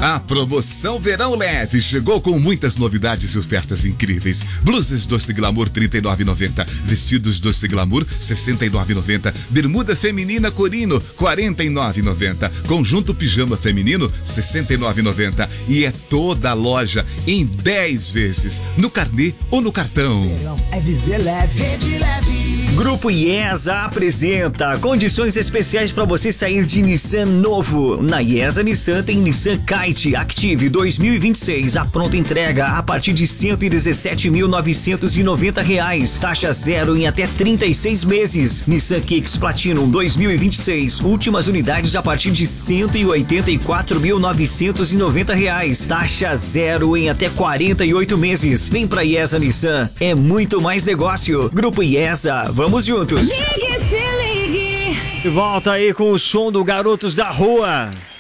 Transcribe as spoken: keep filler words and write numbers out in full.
A promoção Verão Leve chegou com muitas novidades e ofertas incríveis. Blusas Doce Glamour trinta e nove reais e noventa centavos, vestidos Doce Glamour sessenta e nove reais e noventa centavos, bermuda feminina Corino quarenta e nove reais e noventa centavos, conjunto pijama feminino sessenta e nove reais e noventa centavos e é toda a loja em dez vezes, no carnê ou no cartão. Verão é viver leve, rede leve. Grupo IESA apresenta condições especiais para você sair de Nissan novo. Na IESA Nissan tem Nissan Kite Active dois mil e vinte e seis, a pronta entrega a partir de cento e dezessete mil novecentos e noventa reais, taxa zero em até trinta e seis meses. Nissan Kicks Platinum dois mil e vinte e seis, últimas unidades a partir de cento e oitenta e quatro mil novecentos e noventa reais, taxa zero em até quarenta e oito meses. Vem pra IESA Nissan, é muito mais negócio. Grupo IESA, vamos juntos. Ligue, se ligue. E volta aí com o som do Garotos da Rua.